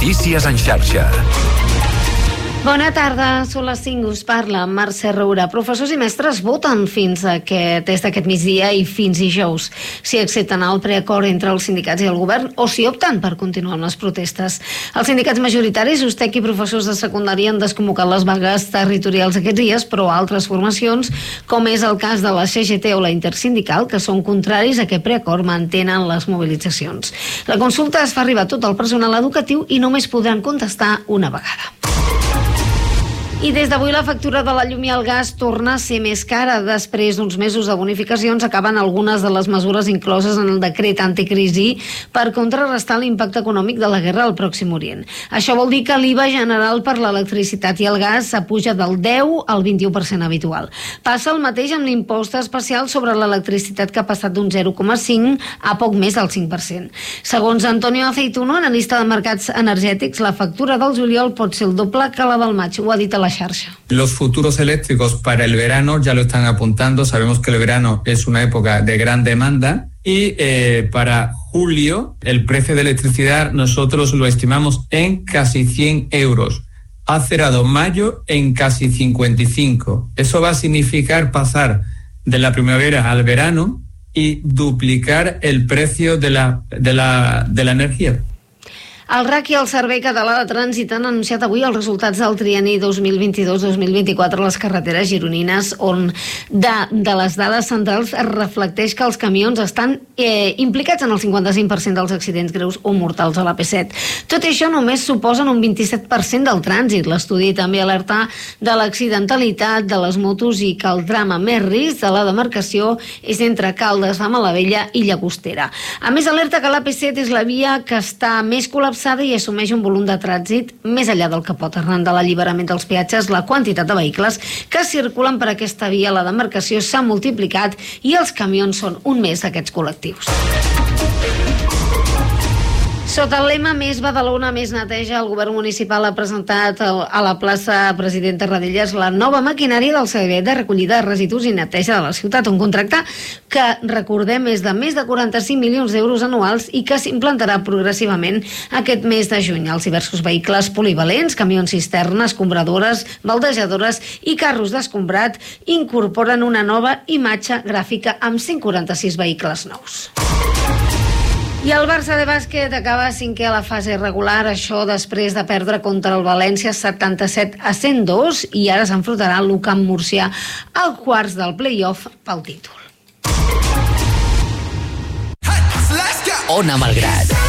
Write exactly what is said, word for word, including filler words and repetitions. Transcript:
Notícies en xarxa. Bona tarda, són les cinc, us parla Mercè Roura. Professors i mestres voten fins aquest, des d'aquest migdia i fins dijous si accepten el preacord entre els sindicats i el govern o si opten per continuar amb les protestes. Els sindicats majoritaris, USTEC i professors de secundària han desconvocat les vagues territorials aquests dies, però altres formacions, com és el cas de la C G T o la Intersindical, que són contraris a aquest preacord, mantenen les mobilitzacions. La consulta es fa arribar a tot el personal educatiu i només podran contestar una vegada. I des d'avui la factura de la llum i el gas torna a ser més cara. Després d'uns mesos de bonificacions acaben algunes de les mesures incloses en el decret anticrisi per contrarrestar l'impacte econòmic de la guerra al Pròxim Orient. Això vol dir que l'I V A general per l'electricitat i el gas s'apuja del deu al vint-i-u per cent habitual. Passa el mateix amb l'impost especial sobre l'electricitat, que ha passat d'un zero coma cinc a poc més del cinc per cent. Segons Antonio Aceituno, analista de mercats energètics, la factura del juliol pot ser el doble que la del maig. Ho ha dit a la xarxa. Los futuros eléctricos para el verano ya lo están apuntando. Sabemos que el verano es una época de gran demanda y eh, para julio el precio de electricidad nosotros lo estimamos en casi cien euros. Ha cerrado mayo en casi cincuenta y cinco. Eso va a significar pasar de la primavera al verano y duplicar el precio de la, de la, de la energía. El R A C i el Servei Català de Trànsit han anunciat avui els resultats del trienni dos mil vint-i-dos dos mil vint-i-quatre a les carreteres gironines, on de, de les dades centrals es reflecteix que els camions estan eh, implicats en el cinquanta-cinc per cent dels accidents greus o mortals a l'A P set. Tot i això només suposen un vint-i-set per cent del trànsit. L'estudi també alerta de l'accidentalitat de les motos i que el tram amb més risc de la demarcació és entre Caldes de Malavella i Llagostera. A més, alerta que l'A P set és la via que està més col·lapsada i assumeix un volum de trànsit més enllà del que pot. Arran de l'alliberament dels peatges, la quantitat de vehicles que circulen per aquesta via a la demarcació s'ha multiplicat i els camions són un més d'aquests col·lectius. Sota el lema Més Badalona, més neteja, el govern municipal ha presentat a la plaça President Tarradellas la nova maquinària del servei de recollida de residus i neteja de la ciutat, un contracte que, recordem, és de més de quaranta-cinc milions d'euros anuals i que s'implantarà progressivament aquest mes de juny. Els diversos vehicles polivalents, camions cisterna, escombradores, baldejadores i carros d'escombrat incorporen una nova imatge gràfica amb cent quaranta-sis vehicles nous. I el Barça de bàsquet acaba cinquè a la fase regular, això després de perdre contra el València setanta-set a cent dos, i ara s'enfrontarà l'U Camp Murcià al quarts del play-off pel títol. Ona Malgrat.